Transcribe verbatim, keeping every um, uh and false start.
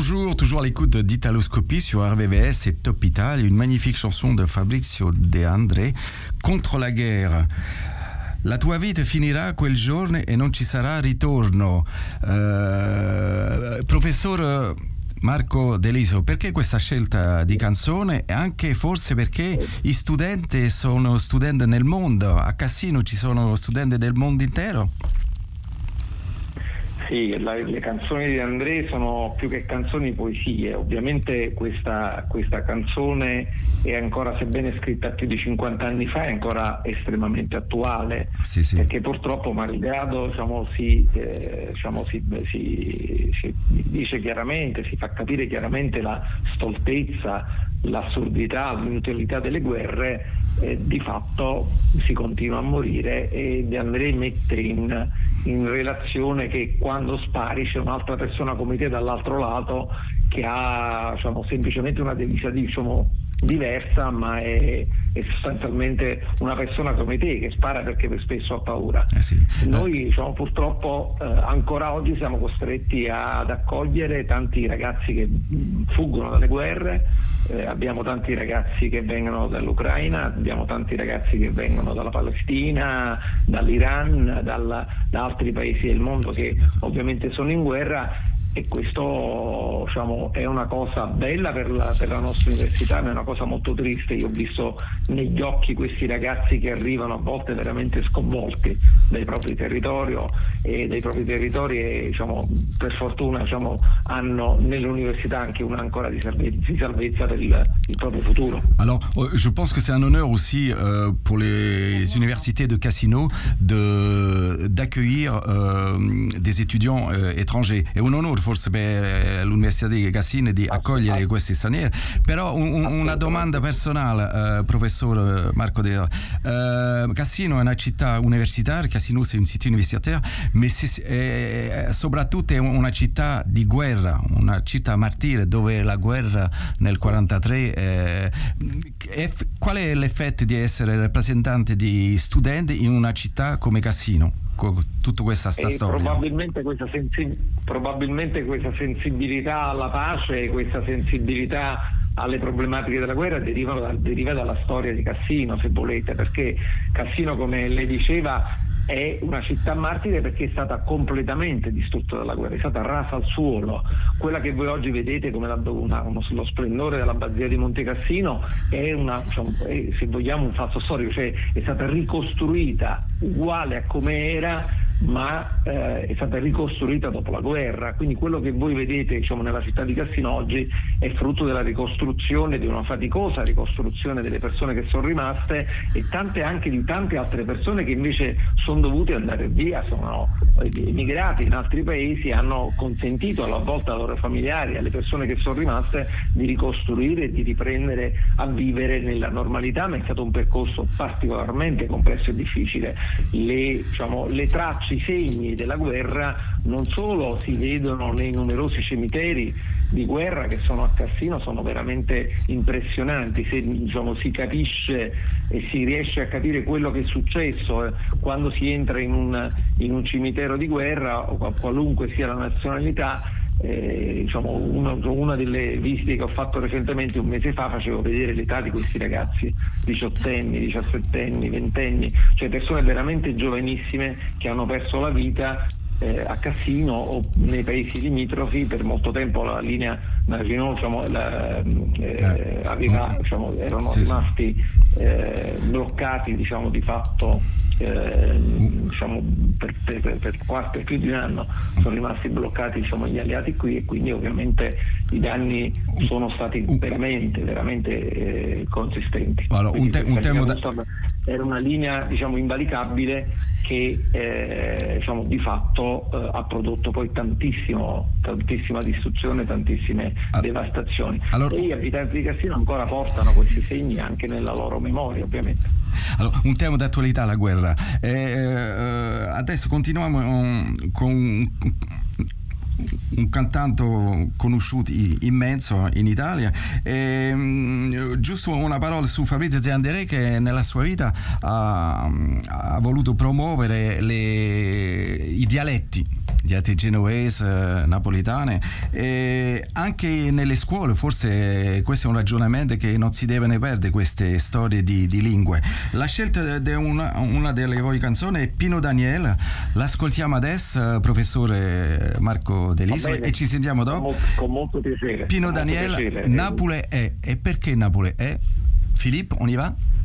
Bonjour, toujours à l'écoute d'Italoscopie sur R V V S et Top Italia, une magnifique chanson de Fabrizio De André, Contre la guerre. La tua vita finirà quel giorno e non ci sarà ritorno. Uh, professor Marco Deliso, perché questa scelta di canzone? E anche forse perché i studenti sono studenti nel mondo, a Cassino ci sono studenti del mondo intero? Sì, la, le canzoni di André sono più che canzoni poesie. Ovviamente questa, questa canzone è ancora, sebbene scritta più di cinquanta anni fa, è ancora estremamente attuale, sì, sì. Perché purtroppo malgrado diciamo, si, eh, diciamo, si, si, si dice chiaramente, si fa capire chiaramente la stoltezza, l'assurdità, l'inutilità delle guerre, eh, di fatto si continua a morire, e De André mette in, in relazione che quando spari c'è un'altra persona come te dall'altro lato che ha diciamo, semplicemente una divisa diciamo, diversa, ma è, è sostanzialmente una persona come te che spara perché spesso ha paura. Eh sì. Noi diciamo, purtroppo eh, ancora oggi siamo costretti ad accogliere tanti ragazzi che fuggono dalle guerre. Eh, abbiamo tanti ragazzi che vengono dall'Ucraina, abbiamo tanti ragazzi che vengono dalla Palestina, dall'Iran, dalla, da altri paesi del mondo che ovviamente sono in guerra, e questo diciamo, è una cosa bella per la, per la nostra università, ma è una cosa molto triste. Io ho visto negli occhi questi ragazzi che arrivano a volte veramente sconvolti dai propri territori e dai propri territori e diciamo, per fortuna diciamo, hanno nell'università anche una ancora di salvezza, di salvezza per il, il proprio futuro. Alors, je pense que c'est un honneur aussi euh, pour les universités de Cassino de, d'accueillir euh, des étudiants euh, étrangers. È un onore forse per l'Università di Cassino di accogliere questi stranieri, però un, una domanda personale, eh, professor Marco De eh, Cassino è una città universitaria, Cassino è un sito universitario, ma è, è soprattutto è una città di guerra, una città martire dove la guerra nel quarantatré eh, è, qual è l'effetto di essere rappresentante di studenti in una città come Cassino? Tutta questa sta storia. Probabilmente questa, sensi- probabilmente questa sensibilità alla pace, questa sensibilità alle problematiche della guerra deriva, da, deriva dalla storia di Cassino, se volete, perché Cassino, come lei diceva, è una città martire perché è stata completamente distrutta dalla guerra, è stata rasa al suolo. Quella che voi oggi vedete come la, una, uno, lo splendore della Badia di Monte Cassino è, una, diciamo, è, se vogliamo, un fatto storico, cioè è stata ricostruita uguale a come era, ma eh, è stata ricostruita dopo la guerra. Quindi quello che voi vedete diciamo, nella città di Cassino oggi è frutto della ricostruzione, di una faticosa ricostruzione delle persone che sono rimaste, e tante anche di tante altre persone che invece sono dovute andare via, sono emigrati in altri paesi, hanno consentito alla volta ai loro familiari, alle persone che sono rimaste, di ricostruire e di riprendere a vivere nella normalità, ma è stato un percorso particolarmente complesso e difficile. Le, diciamo, le tracce, i segni della guerra non solo si vedono nei numerosi cimiteri di guerra che sono a Cassino, sono veramente impressionanti. Se diciamo, si capisce e si riesce a capire quello che è successo eh, quando si entra in un, in un cimitero di guerra, o qualunque sia la nazionalità. Eh, diciamo, una, una delle visite che ho fatto recentemente, un mese fa, facevo vedere l'età di questi ragazzi, diciottenni, diciassettenni, ventenni, cioè persone veramente giovanissime che hanno perso la vita eh, a Cassino o nei paesi limitrofi. Per molto tempo la linea Maginot diciamo, la, eh, aveva, diciamo, erano sì, rimasti eh, bloccati diciamo, di fatto Eh, diciamo per, per, per, per, per più di un anno sono rimasti bloccati diciamo, gli alleati qui, e quindi ovviamente i danni sono stati veramente veramente eh, consistenti. Allora, un te- un tema da... era una linea diciamo invalicabile che eh, diciamo di fatto eh, ha prodotto poi tantissimo tantissima distruzione, tantissime allora, devastazioni allora... e gli abitanti di Cassino ancora portano questi segni anche nella loro memoria, ovviamente. Allora, un tema d'attualità, la guerra. Eh, eh, adesso continuiamo um, con un cantante conosciuto immenso in Italia. E, giusto una parola su Fabrizio De André, che nella sua vita ha, ha voluto promuovere le, i dialetti diete genovese, napoletane, e anche nelle scuole forse questo è un ragionamento che non si devono perdere, queste storie di, di lingue. La scelta di una, una delle voi canzoni è Pino Daniele, l'ascoltiamo adesso, professore Marco Delisole, e ci sentiamo dopo. Con, con molto piacere. Pino molto Daniele, piacere. Napoli è, e perché Napoli è? Filippo, on y va?